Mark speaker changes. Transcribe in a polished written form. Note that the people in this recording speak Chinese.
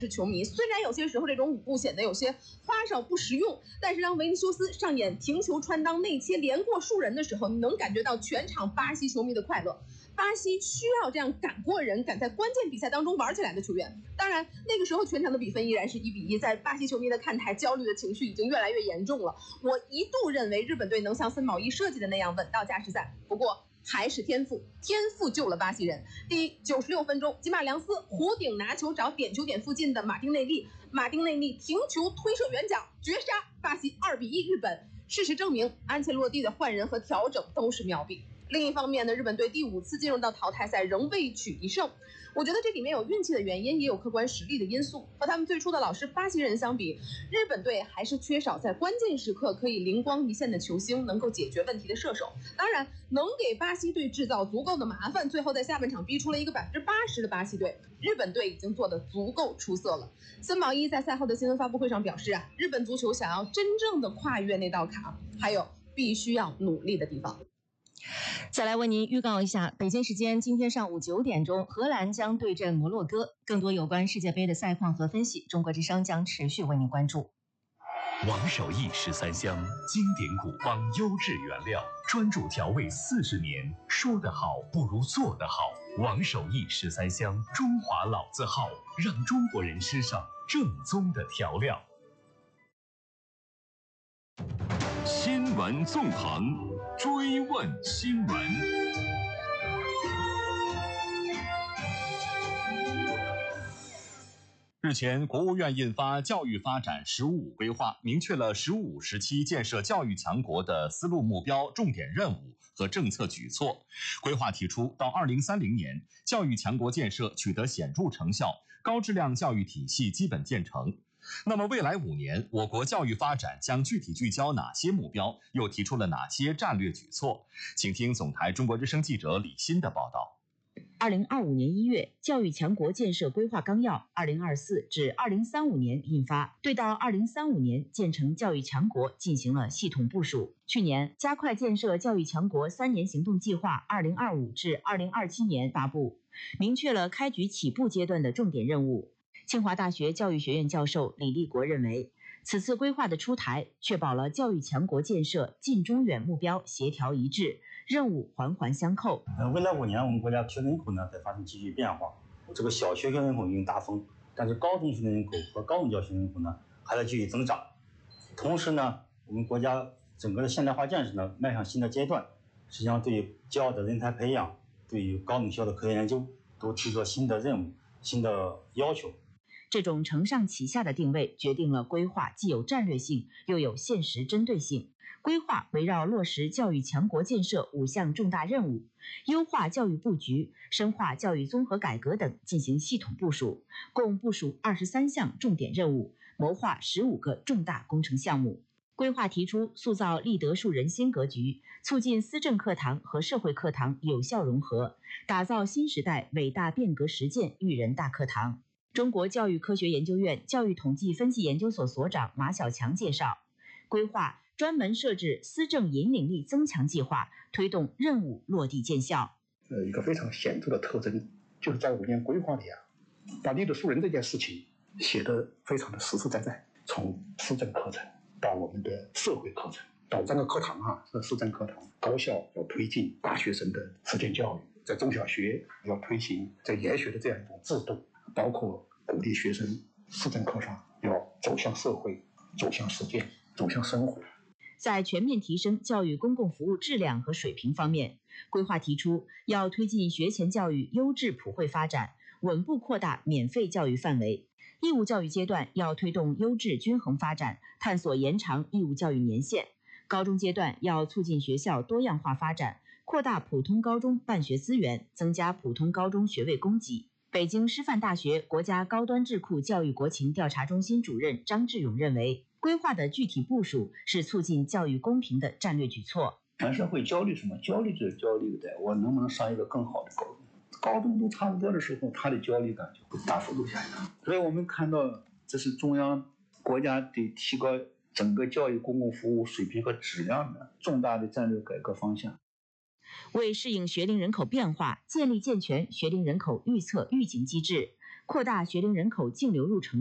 Speaker 1: 球迷，虽然有些时候这种舞步显得有些花哨不实用，但是当维尼修斯上演停球穿裆内切连过数人的时候，你能感觉到全场巴西球迷的快乐。巴西需要这样敢过人、敢在关键比赛当中玩起来的球员。当然，那个时候全场的比分依然是1-1，在巴西球迷的看台，焦虑的情绪已经越来越严重了。我一度认为日本队能像森保一设计的那样稳到加时赛，不过还是天赋救了巴西人。第96分钟，吉马良斯弧顶拿球找点球点附近的马丁内利停球推射远角绝杀，巴西2-1日本。事实证明，安切洛蒂的换人和调整都是妙笔。另一方面呢，日本队第5次进入到淘汰赛仍未取一胜，我觉得这里面有运气的原因，也有客观实力的因素。和他们最初的老师巴西人相比，日本队还是缺少在关键时刻可以灵光一现的球星，能够解决问题的射手。当然，能给巴西队制造足够的麻烦，最后在下半场逼出了一个80%的巴西队。日本队已经做得足够出色了。森保一在赛后的新闻发布会上表示日本足球想要真正的跨越那道坎，还有必须要努力的地方。
Speaker 2: 再来为您预告一下，北京时间今天上午9点钟，荷兰将对阵摩洛哥。更多有关世界杯的赛况和分析，中国之声将持续为您关注。
Speaker 3: 王守义13香，经典古方，优质原料，专注调味40年，说得好不如做得好。王守义13香，中华老字号，让中国人吃上正宗的调料。
Speaker 4: 新闻纵横，追问新闻。
Speaker 5: 日前，国务院印发《教育发展“十五五”规划》，明确了“十五五”时期建设教育强国的思路、目标、重点任务和政策举措。规划提出，到2030年，教育强国建设取得显著成效，高质量教育体系基本建成。那么，未来5年，我国教育发展将具体聚焦哪些目标？又提出了哪些战略举措？请听总台中国之声记者李欣的报道。
Speaker 2: 2025年1月，教育强国建设规划纲要2024至2035年印发，对到2035年建成教育强国进行了系统部署。去年，加快建设教育强国3年行动计划2025至2027年发布，明确了开局起步阶段的重点任务。清华大学教育学院教授李立国认为，此次规划的出台，确保了教育强国建设近中远目标协调一致，任务环环相扣。
Speaker 6: 未来5年，我们国家学人口呢在发生急剧变化，这个小学学人口已经大峰，但是高中学人口和高等教育学人口呢还在继续增长。同时呢，我们国家整个的现代化建设呢迈向新的阶段，实际上对于教育的人才培养，对于高等校的科研研究都提出了新的任务、新的要求。
Speaker 2: 这种承上启下的定位，决定了规划既有战略性，又有现实针对性。规划围绕落实教育强国建设5项重大任务，优化教育布局、深化教育综合改革等进行系统部署，共部署23项重点任务，谋划15个重大工程项目。规划提出塑造立德树人心格局，促进思政课堂和社会课堂有效融合，打造新时代伟大变革实践育人大课堂。中国教育科学研究院教育统计分析研究所所长马晓强介绍，规划专门设置思政引领力增强计划，推动任务落地见效。
Speaker 7: 一个非常显著的特征，就是在5年规划里把立德树人这件事情写得非常的实实在在，从思政课程到我们的社会课程，到3个课堂这思政课堂，高校要推进大学生的实践教育，在中小学要推行在研学的这样一种制度，包括鼓励学生思政课上要走向社会、走向实践、走向生活。
Speaker 2: 在全面提升教育公共服务质量和水平方面，规划提出要推进学前教育优质普惠发展，稳步扩大免费教育范围。义务教育阶段要推动优质均衡发展，探索延长义务教育年限。高中阶段要促进学校多样化发展，扩大普通高中办学资源，增加普通高中学位供给。北京师范大学国家高端智库教育国情调查中心主任张志勇认为，规划的具体部署是促进教育公平的战略举措。
Speaker 8: 全社会焦虑什么？焦虑就是焦虑在我能不能上一个更好的高中。高中都差不多的时候，他的焦虑感就会大幅度下降。所以我们看到，这是中央国家对提高整个教育公共服务水平和质量的重大的战略改革方向。
Speaker 2: 为适应学龄人口变化，建立健全学龄人口预测预警机制， 扩大学龄人口净流入程